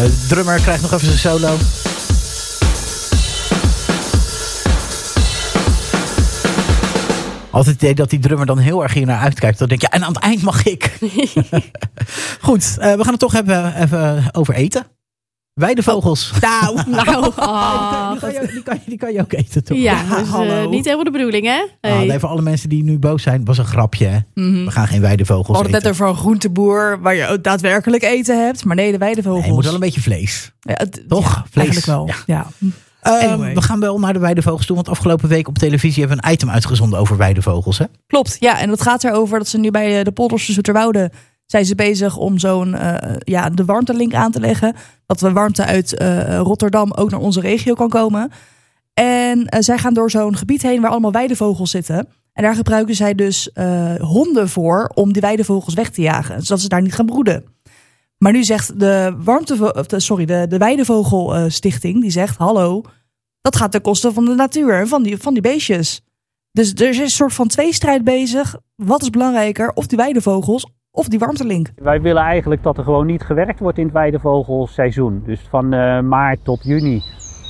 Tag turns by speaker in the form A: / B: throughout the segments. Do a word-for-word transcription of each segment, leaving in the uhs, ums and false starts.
A: De drummer krijgt nog even zijn solo. Altijd het idee dat die drummer dan heel erg hier naar uitkijkt. Dan denk je, en aan het eind mag ik. Goed, uh, we gaan het toch hebben, even over eten. Weidevogels.
B: Oh, nou, nou. Oh,
A: die, kan je, die, kan je, die kan je ook eten, toch?
B: Ja, ja dus, uh, niet helemaal de bedoeling, hè?
A: Hey. Ah, nee, voor alle mensen die nu boos zijn, was een grapje. Hè? Mm-hmm. We gaan geen weidevogels eten.
B: We hadden net over een groenteboer waar je ook daadwerkelijk eten hebt. Maar nee, de weidevogels.
A: Nee, je moet wel een beetje vlees.
B: Ja, het,
A: toch?
B: Ja,
A: vlees.
B: Eigenlijk wel, ja. ja.
A: Uh, anyway. We gaan wel naar de weidevogels toe. Want afgelopen week op televisie hebben we een item uitgezonden over weidevogels. Hè?
B: Klopt, ja. En dat gaat erover dat ze nu bij de polders van Zoeterwoude zijn ze bezig om zo'n uh, ja, de warmtelink aan te leggen. Dat de warmte uit uh, Rotterdam ook naar onze regio kan komen. En uh, zij gaan door zo'n gebied heen waar allemaal weidevogels zitten. En daar gebruiken zij dus uh, honden voor om die weidevogels weg te jagen. Zodat ze daar niet gaan broeden. Maar nu zegt de, warmte, sorry, de, de Weidevogelstichting, die zegt, hallo, dat gaat ten koste van de natuur en van die, van die beestjes. Dus er is een soort van tweestrijd bezig. Wat is belangrijker, of die weidevogels of die warmtelink?
C: Wij willen eigenlijk dat er gewoon niet gewerkt wordt in het weidevogelseizoen. Dus van uh, maart tot juni.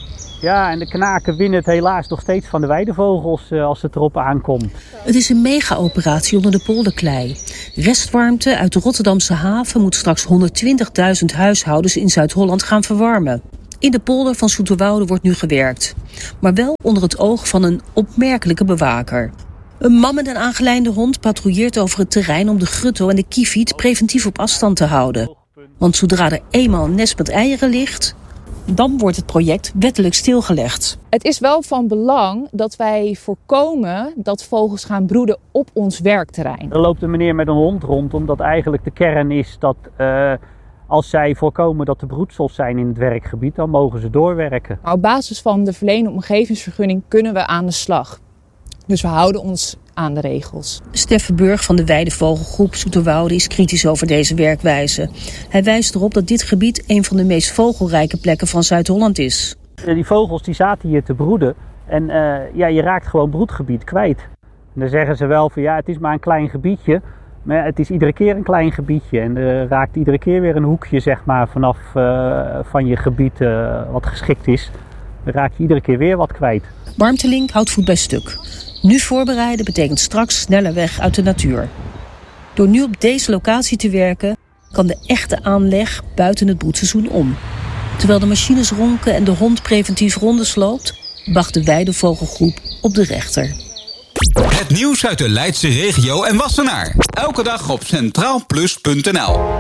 C: Ja, en de knaken winnen het helaas nog steeds van de weidevogels uh, als het erop aankomt.
D: Het is een mega-operatie onder de polderklei. Restwarmte uit de Rotterdamse haven moet straks honderdtwintigduizend huishoudens in Zuid-Holland gaan verwarmen. In de polder van Zoeterwoude wordt nu gewerkt. Maar wel onder het oog van een opmerkelijke bewaker. Een man met een aangelijnde hond patrouilleert over het terrein om de grutto en de kieviet preventief op afstand te houden. Want zodra er eenmaal een nest met eieren ligt, dan wordt het project wettelijk stilgelegd.
E: Het is wel van belang dat wij voorkomen dat vogels gaan broeden op ons werkterrein.
C: Er loopt een meneer met een hond rond, omdat eigenlijk de kern is dat uh, als zij voorkomen dat er broedsels zijn in het werkgebied, dan mogen ze doorwerken.
E: Maar op basis van de verleende omgevingsvergunning kunnen we aan de slag. Dus we houden ons aan de regels.
D: Steffen Burg van de Weidevogelgroep Zoeterwoude is kritisch over deze werkwijze. Hij wijst erop dat dit gebied een van de meest vogelrijke plekken van Zuid-Holland is.
C: Die vogels die zaten hier te broeden en uh, ja, je raakt gewoon broedgebied kwijt. En dan zeggen ze wel van ja, het is maar een klein gebiedje, maar het is iedere keer een klein gebiedje. En er raakt iedere keer weer een hoekje zeg maar, vanaf uh, van je gebied uh, wat geschikt is. Dan raak je iedere keer weer wat kwijt.
D: Warmtelink houdt voet bij stuk. Nu voorbereiden betekent straks sneller weg uit de natuur. Door nu op deze locatie te werken, kan de echte aanleg buiten het broedseizoen om. Terwijl de machines ronken en de hond preventief rondes loopt, wacht de Weidevogelgroep op de rechter.
F: Het nieuws uit de Leidse regio en Wassenaar. Elke dag op centraal plus punt n l.